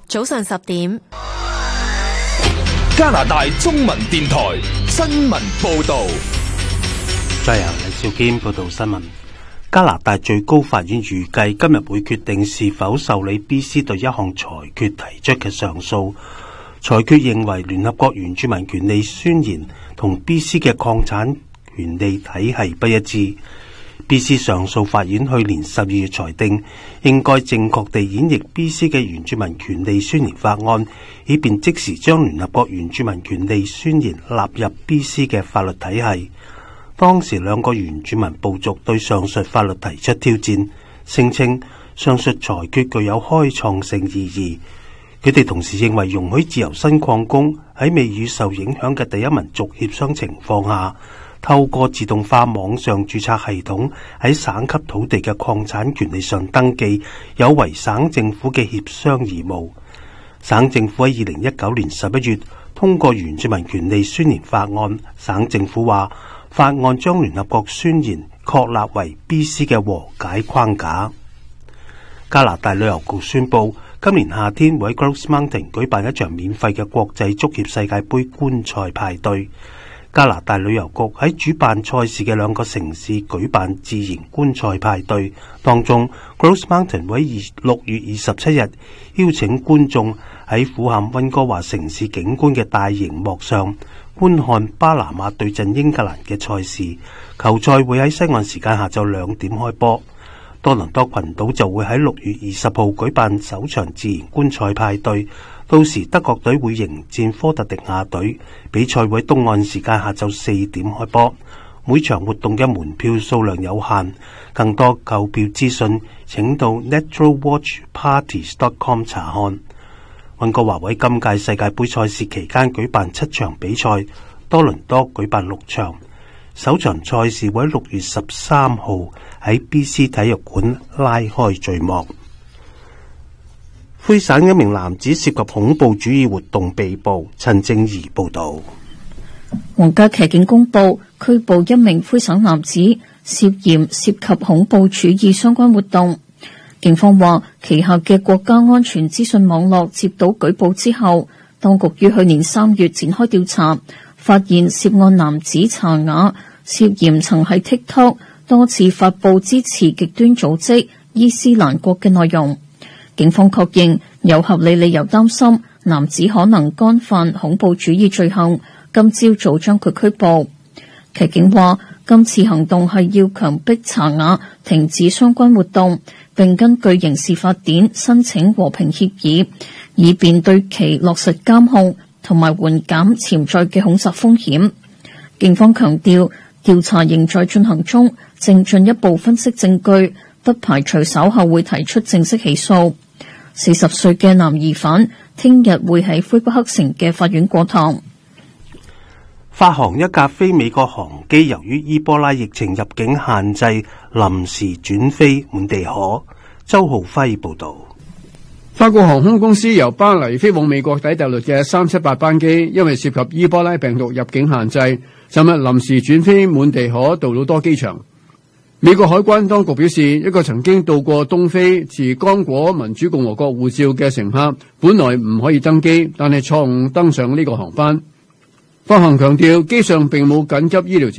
早上10點， 加拿大中文電台新聞報道。 再由李少堅報道新聞。加拿大最高法院預計今日會決定是否受理 BC 對一項裁決提出嘅上訴。裁決認為聯合國原住民權利宣言同 BC 嘅礦產權利體系不一致。BC 上訴法院去年12月裁定，應該正確地演繹 BC 嘅原住民權利宣言法案，以便即時將聯合國原住民權利宣言納入 BC 嘅法律體系。當時兩個原住民部族對上述法律提出挑戰，聲稱上述裁決具有開創性意義。佢哋同時認為容許自由新礦工喺未與受影響嘅第一民族協商情況下，透過自動化網上註冊系統喺省級土地嘅礦產權利上登記，有違省政府嘅協商義務。省政府喺2019年11月通過原住民權利宣言法案，省政府話法案將聯合國宣言確立為 BC 嘅和解框架。加拿大旅遊局宣布，今年夏天會喺 Grouse Mountain 舉辦一場免費嘅國際足協世界盃觀賽派對。加拿大旅遊局喺主辦賽事嘅兩個城市舉辦自然觀賽派對，當中 Grouse Mountain 會喺6月27日邀請觀眾喺俯瞰溫哥華城市景觀嘅大螢幕上觀看巴拿馬對陣英格蘭嘅賽事。球賽會喺西岸時間下晝2點開波。多倫多群島就會喺6月20號舉辦首場自然觀賽派對，到時德國隊會迎戰科特迪亞隊，比賽會東岸時間下晝4點開波。每場活動嘅門票數量有限，更多購票資訊請到 naturalwatchparties.com 查看。溫哥華為今屆世界盃賽事期間舉辦7場比賽，多倫多舉辦6場。首場賽事會喺6月13號喺 BC 體育館拉開序幕。魁省一名男子涉及恐怖主義活動被捕。陳正儀報道。 皇家騎警公布拘捕一名魁省男子，涉及恐怖主義相關活動。警方話，旗下嘅國家安全資訊網絡接到舉報之後，當局於去年3月展開調查，發現涉案男子查雅涉嫌曾喺 TikTok 多次發佈支持極端組織伊斯蘭國嘅內容。警方確認有合理理由擔心男子可能干犯恐怖主義罪行，今朝早將佢拘捕。騎警話，今次行動係要強迫查雅停止相關活動，並根據刑事法典申請和平協議，以便對其落實監控同埋緩減潛在嘅恐襲風險。警方強調，調查仍在進行中，正進一步分析證據，不排除稍後會提出正式起訴。40歲嘅男疑犯聽日會喺魁北克城嘅法院過堂。 法航一架非美國航機由於伊波拉疫情入境限制，臨時轉飛滿地可。周浩輝報道。 法國航空公司由巴黎飛往美國底特律嘅378班機，因為涉及伊波拉病毒入境限制，尋日臨時轉飛滿地可杜魯多機場。美國海關當局表示，一個曾經到過東非持剛果民主共和國護照嘅乘客，本來唔可以登機，但係錯誤登上呢個航班。法航強調，機上並冇緊急醫療